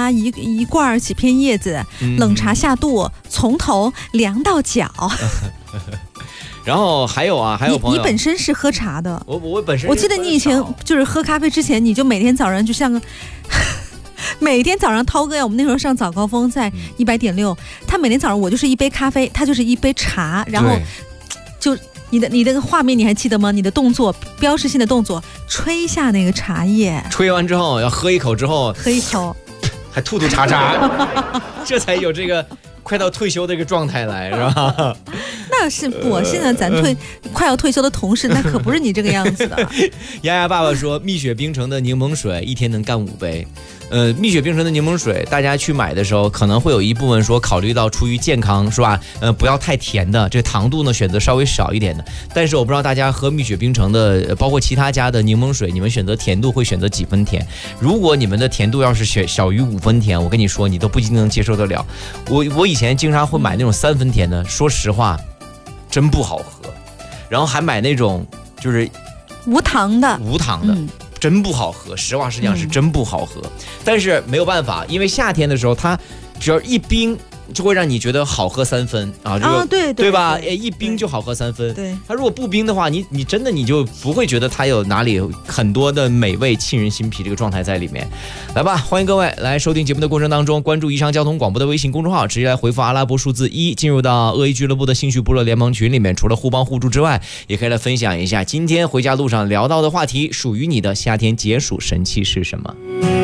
茶一罐几片叶子，冷茶下肚，从头凉到脚。 然后还有朋友， 你本身是喝茶的， 我本身我记得你以前就是喝咖啡之前，你就每天早上就像个每天早上涛哥呀，我们那时候上早高峰在100.6，他每天早上我就是一杯咖啡，他就是一杯茶，然后就你的画面你还记得吗？你的动作标志性的动作，吹下那个茶叶， 吹完之后要喝一口之后，还吐茶，这才有这个快到退休的一个状态来，是吧？ 那是我现在咱快要退休的同事，那可不是你这个样子的。 丫丫爸爸说，蜜雪冰城的柠檬水一天能干5杯。蜜雪冰城的柠檬水，大家去买的时候可能会有一部分说考虑到出于健康，是吧？不要太甜的，这糖度呢选择稍微少一点的。但是我不知道大家喝蜜雪冰城的，包括其他家的柠檬水，你们选择甜度会选择几分甜？如果你们的甜度要是小于5分甜，我跟你说，你都不一定能接受得了。我以前经常会买那种3分甜的，说实话，真不好喝。然后还买那种就是无糖的。 真不好喝，实话实讲是真不好喝，但是没有办法，因为夏天的时候它只要一冰就会让你觉得好喝3分啊，对吧？一冰就好喝3分。 对， 它如果不冰的话，你真的你就不会觉得它有哪里有很多的美味沁人心脾这个状态在里面。来吧，欢迎各位来收听节目的过程当中，关注宜昌交通广播的微信公众号，直接来回复阿拉伯数字1，进入到恶意俱乐部的兴趣部落联盟群里面。除了互帮互助之外，也可以来分享一下今天回家路上聊到的话题，属于你的夏天解暑神器是什么？